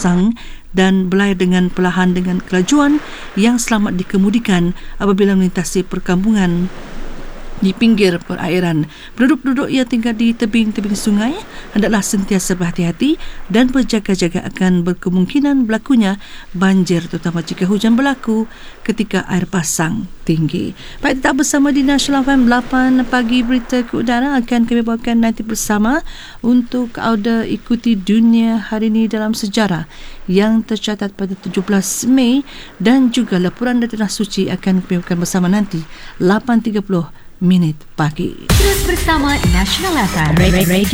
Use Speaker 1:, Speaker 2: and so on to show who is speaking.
Speaker 1: pasang dan berlayar dengan perlahan dengan kelajuan yang selamat dikemudikan apabila melintasi perkampungan di pinggir perairan. Penduduk-penduduk yang tinggal di tebing-tebing sungai hendaklah sentiasa berhati-hati dan berjaga-jaga akan berkemungkinan berlakunya banjir, terutama jika hujan berlaku ketika air pasang tinggi. Baik, tetap bersama di National FM 8 pagi, berita ke udara akan kami bawakan nanti bersama untuk audio ikuti dunia hari ini dalam sejarah yang tercatat pada 17 Mei dan juga laporan dari Tanah Suci akan kami bawakan bersama nanti 8.30 pagi.
Speaker 2: Terus bersama National FM, Radio